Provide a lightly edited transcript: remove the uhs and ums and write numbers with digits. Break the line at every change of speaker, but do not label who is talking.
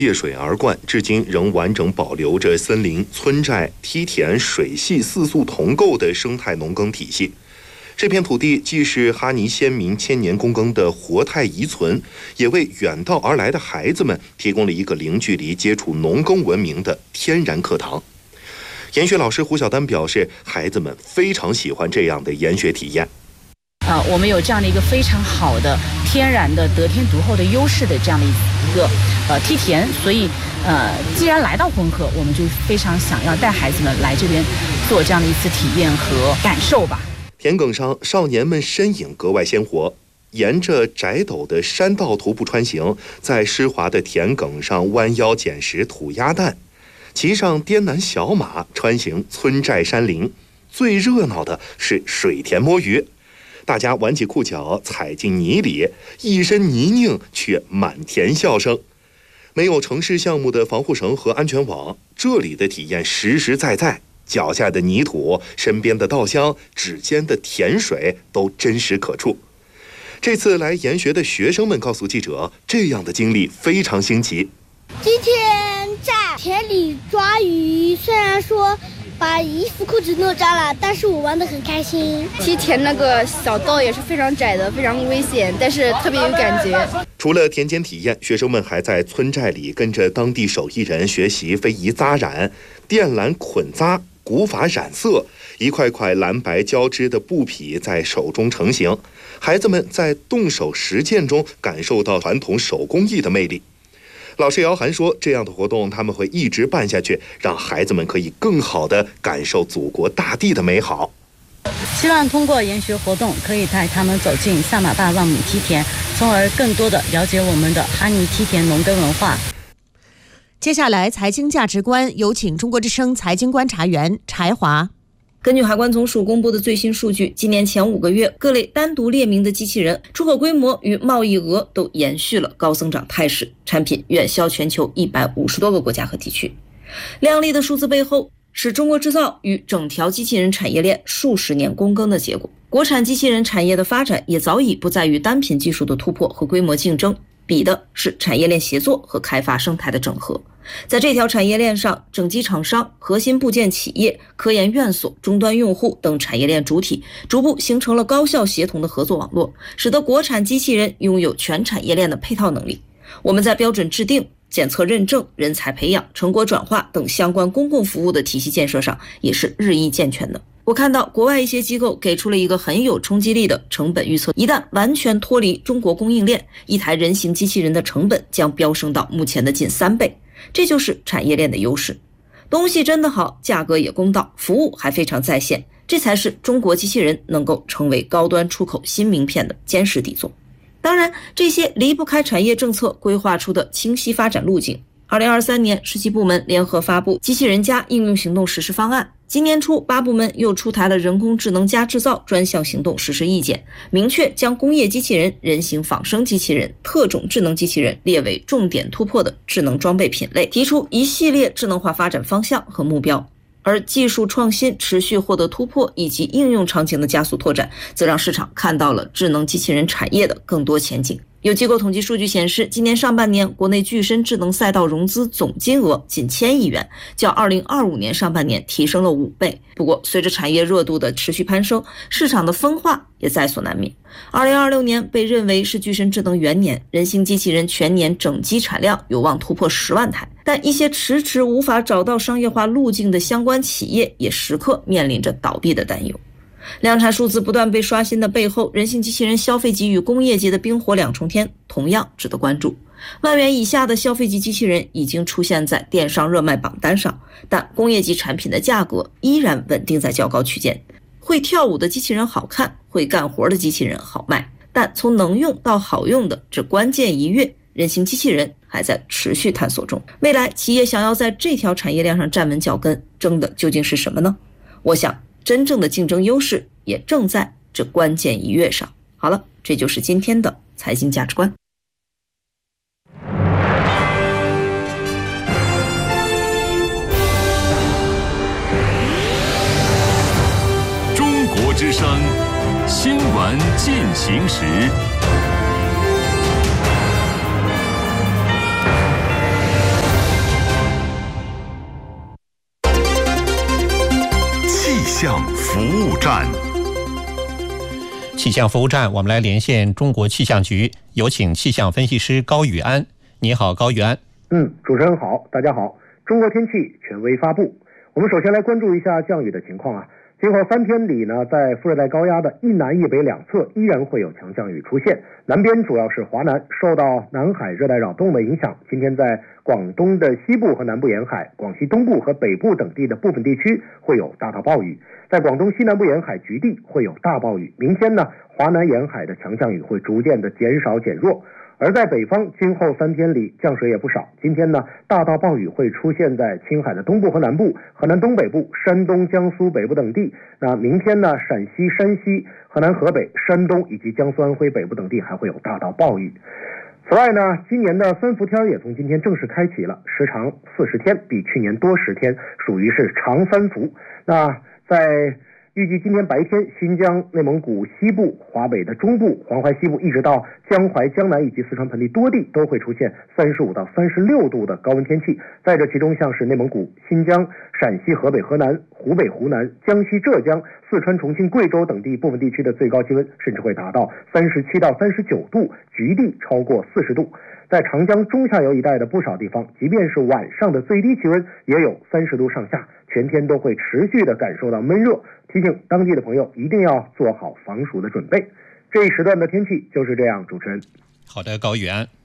借水而灌，至今仍完整保留着森林、村寨、梯田、水系四素同构的生态农耕体系。这片土地既是哈尼先民千年躬耕的活态遗存，也为远道而来的孩子们提供了一个零距离接触农耕文明的天然课堂。研学老师胡晓丹表示，孩子们非常喜欢这样的研学体验。
我们有这样的一个非常好的天然的得天独厚的优势的这样的一个梯田，所以既然来到浑河，我们就非常想要带孩子们来这边做这样的一次体验和感受吧。
田埂上，少年们身影格外鲜活，沿着窄陡的山道徒步穿行，在湿滑的田埂上弯腰捡拾土鸭蛋，骑上滇南小马穿行村寨山林。最热闹的是水田摸鱼，大家挽起裤脚踩进泥里，一身泥泞却满田笑声。没有城市项目的防护绳和安全网，这里的体验实实在在，脚下的泥土、身边的稻香、指尖的甜水都真实可触。这次来研学的学生们告诉记者，这样的经历非常新奇。
今天在田里抓鱼，虽然说把衣服裤子弄脏了，但是我玩得很开心。
梯田那个小道也是非常窄的，非常危险，但是特别有感觉。
除了田间体验，学生们还在村寨里跟着当地手艺人学习非遗扎染、靛蓝捆扎、古法染色，一块块蓝白交织的布匹在手中成型。孩子们在动手实践中感受到传统手工艺的魅力。老师姚涵说，这样的活动他们会一直办下去，让孩子们可以更好地感受祖国大地的美好。
希望通过研学活动，可以带他们走进萨马坝万亩梯田，从而更多地了解我们的哈尼梯田农耕文化。
接下来，财经价值观有请中国之声财经观察员柴华。
根据海关总署公布的最新数据，今年前5个月，各类单独列明的机器人出口规模与贸易额都延续了高增长态势，产品远销全球150多个国家和地区。亮丽的数字背后，是中国制造与整条机器人产业链数十年躬耕的结果。国产机器人产业的发展也早已不在于单品技术的突破和规模竞争，比的是产业链协作和开发生态的整合。在这条产业链上，整机厂商、核心部件企业、科研院所、终端用户等产业链主体逐步形成了高效协同的合作网络，使得国产机器人拥有全产业链的配套能力。我们在标准制定、检测认证、人才培养、成果转化等相关公共服务的体系建设上也是日益健全的。我看到国外一些机构给出了一个很有冲击力的成本预测，一旦完全脱离中国供应链，一台人形机器人的成本将飙升到目前的近3倍。这就是产业链的优势，东西真的好，价格也公道，服务还非常在线，这才是中国机器人能够成为高端出口新名片的坚实底座。当然，这些离不开产业政策规划出的清晰发展路径。2023年17部门联合发布机器人加应用行动实施方案，今年初8部门又出台了人工智能加制造专项行动实施意见，明确将工业机器人、人形仿生机器人、特种智能机器人列为重点突破的智能装备品类，提出一系列智能化发展方向和目标。而技术创新持续获得突破以及应用场景的加速拓展，则让市场看到了智能机器人产业的更多前景。有机构统计数据显示，今年上半年国内具身智能赛道融资总金额仅1000亿元，较2025年上半年提升了5倍。不过，随着产业热度的持续攀升，市场的分化也在所难免。2026年被认为是具身智能元年，人形机器人全年整机产量有望突破10万台，但一些迟迟无法找到商业化路径的相关企业也时刻面临着倒闭的担忧。量产数字不断被刷新的背后，人形机器人消费级与工业级的冰火两重天同样值得关注。万元以下的消费级机器人已经出现在电商热卖榜单上，但工业级产品的价格依然稳定在较高区间。会跳舞的机器人好看，会干活的机器人好卖，但从能用到好用的这关键一跃，人形机器人还在持续探索中。未来企业想要在这条产业链上站稳脚跟，争的究竟是什么呢？我想真正的竞争优势也正在这关键一跃上。好了，这就是今天的财经价值观。
中国之声新闻进行时。 象服务站。
气象服务站，我们来连线中国气象局，有请气象分析师高宇安。你好，高宇安。
主持人好，大家好。中国天气权威发布，我们首先来关注一下降雨的情况啊。今后3天里呢，在副热带高压的一南一北两侧依然会有强降雨出现，南边主要是华南，受到南海热带扰动的影响，今天在广东的西部和南部沿海、广西东部和北部等地的部分地区会有大到暴雨，在广东西南部沿海局地会有大暴雨。明天呢，华南沿海的强降雨会逐渐的减少减弱。而在北方，今后3天里降水也不少。今天呢，大到暴雨会出现在青海的东部和南部、河南东北部、山东、江苏北部等地。那明天呢，陕西、山西、河南、河北、山东以及江苏、安徽北部等地还会有大到暴雨。此外呢，今年的3伏天也从今天正式开启了，时长40天，比去年多10天，属于是长3伏。那在预计今天白天，新疆、内蒙古西部、华北的中部、黄淮西部，一直到江淮、江南以及四川盆地多地都会出现35到36度的高温天气。在这其中，像是内蒙古、新疆、陕西、河北、河南、湖北、湖南、江西、浙江、四川、重庆、贵州等地部分地区的最高气温甚至会达到37到39度，局地超过40度。在长江中下游一带的不少地方，即便是晚上的最低气温也有30度上下，全天都会持续的感受到闷热。提醒当地的朋友一定要做好防暑的准备。这一时段的天气就是这样，主持人。
好的，高宇安。